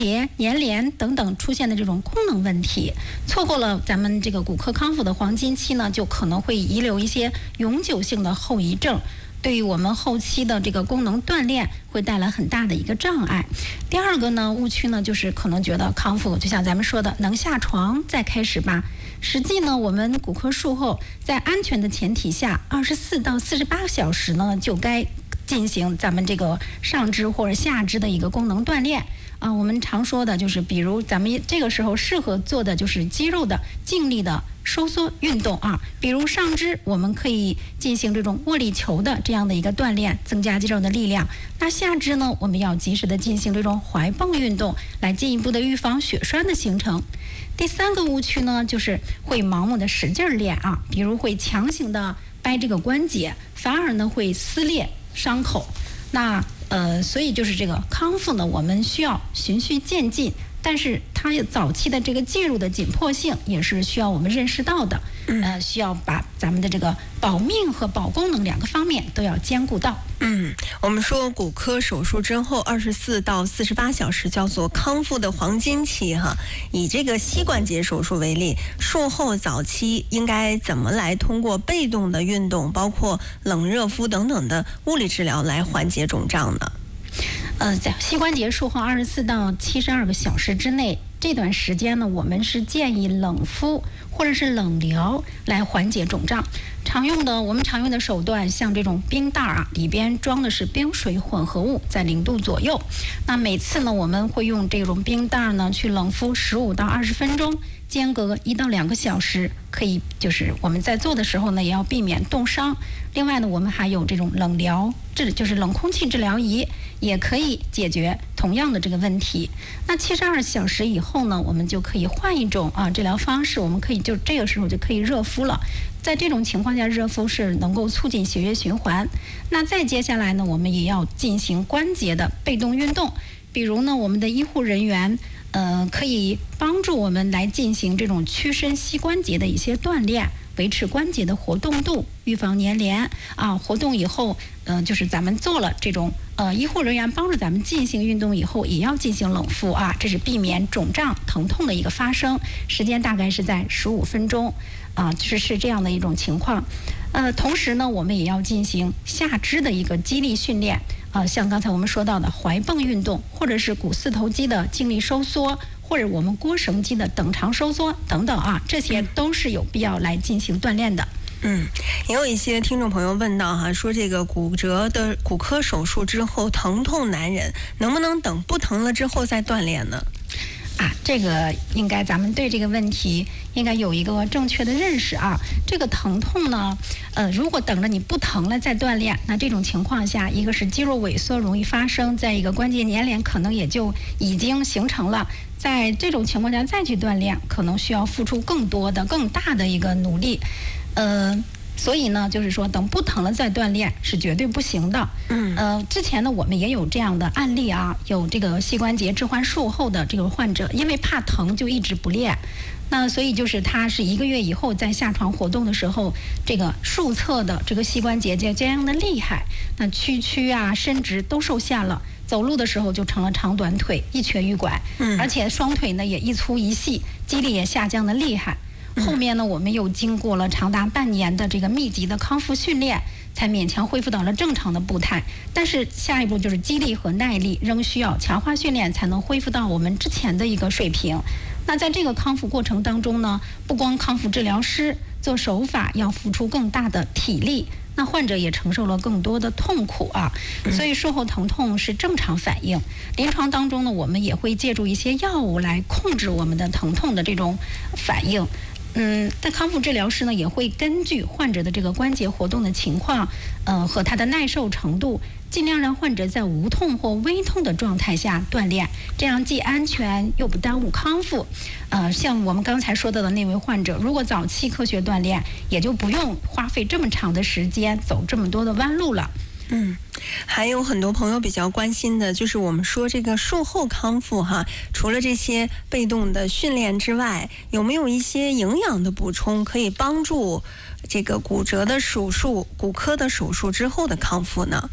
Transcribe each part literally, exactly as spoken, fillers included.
节、粘连等等出现的这种功能问题，错过了咱们这个骨科康复的黄金期呢，就可能会遗留一些永久性的后遗症，对于我们后期的这个功能锻炼会带来很大的一个障碍。第二个呢，误区呢就是可能觉得康复就像咱们说的能下床再开始吧。实际呢，我们骨科术后在安全的前提下，二十四到四十八小时呢就该进行咱们这个上肢或者下肢的一个功能锻炼啊。我们常说的就是，比如咱们这个时候适合做的就是肌肉的静力的收缩运动啊，比如上肢我们可以进行这种握力球的这样的一个锻炼，增加肌肉的力量。那下肢呢，我们要及时的进行这种踝泵运动，来进一步的预防血栓的形成。第三个误区呢，就是会盲目的使劲练啊，比如会强行的掰这个关节，反而呢会撕裂伤口。那呃，所以就是这个康复呢，我们需要循序渐进，但是它早期的这个介入的紧迫性也是需要我们认识到的，呃，需要把咱们的这个保命和保功能两个方面都要兼顾到。 嗯，我们说骨科手术之后二十四到四十八小时叫做康复的黄金期哈。以这个膝关节手术为例，术后早期应该怎么来通过被动的运动，包括冷热敷等等的物理治疗来缓解肿胀呢？ 呃，在膝关节术后二十四到七十二个小时之内，这段时间呢，我们是建议冷敷或者是冷疗来缓解肿胀。常用的我们常用的手段，像这种冰袋啊，里边装的是冰水混合物，在零度左右。那每次呢，我们会用这种冰袋呢去冷敷十五到二十分钟，间隔一到两个小时，可以就是我们在做的时候呢，也要避免冻伤。另外呢，我们还有这种冷疗，这就是冷空气治疗仪，也可以解决同样的这个问题。那七十二小时以后呢，我们就可以换一种啊治疗方式，我们可以就这个时候就可以热敷了。在这种情况下，热敷是能够促进血液循环。那再接下来呢，我们也要进行关节的被动运动，比如呢，我们的医护人员呃可以帮助我们来进行这种屈伸膝关节的一些锻炼，维持关节的活动度，预防粘连啊。活动以后，呃，就是咱们做了这种呃医护人员帮助咱们进行运动以后，也要进行冷敷啊，这是避免肿胀疼痛的一个发生。时间大概是在十五分钟啊，就是是这样的一种情况。呃，同时呢，我们也要进行下肢的一个肌力训练啊，像刚才我们说到的踝泵运动，或者是股四头肌的静力收缩，或者我们腘绳肌的等长收缩等等啊，这些都是有必要来进行锻炼的。 嗯，也有一些听众朋友问到哈，说这个骨折的骨科手术之后疼痛难忍，能不能等不疼了之后再锻炼呢？ 啊，这个应该咱们对这个问题应该有一个正确的认识啊。这个疼痛呢，呃，如果等着你不疼了再锻炼，那这种情况下，一个是肌肉萎缩容易发生，再一个关节粘连可能也就已经形成了。在这种情况下再去锻炼，可能需要付出更多的、更大的一个努力，呃。所以呢，就是说等不疼了再锻炼是绝对不行的。嗯，呃，之前呢我们也有这样的案例啊，有这个膝关节置换术后的这个患者，因为怕疼就一直不练。那所以就是他是一个月以后在下床活动的时候，这个术侧的这个膝关节就这样的厉害，那屈曲啊、伸直都受限了。走路的时候就成了长短腿、一瘸一拐，嗯，而且双腿呢也一粗一细，肌力也下降的厉害。后面呢，我们又经过了长达半年的这个密集的康复训练，才勉强恢复到了正常的步态。但是下一步就是肌力和耐力，仍需要强化训练才能恢复到我们之前的一个水平。那在这个康复过程当中呢，不光康复治疗师做手法要付出更大的体力，那患者也承受了更多的痛苦啊。所以术后疼痛是正常反应。临床当中呢，我们也会借助一些药物来控制我们的疼痛的这种反应。嗯，但康复治疗师呢也会根据患者的这个关节活动的情况，呃和他的耐受程度，尽量让患者在无痛或微痛的状态下锻炼，这样既安全又不耽误康复。呃，像我们刚才说到的那位患者，如果早期科学锻炼，也就不用花费这么长的时间，走这么多的弯路了。 嗯，还有很多朋友比较关心的就是我们说这个术后康复哈，除了这些被动的训练之外，有没有一些营养的补充可以帮助这个骨折的手术、骨科的手术之后的康复呢？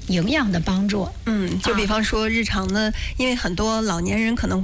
营养的帮助。 嗯，就比方说日常的，因为很多老年人可能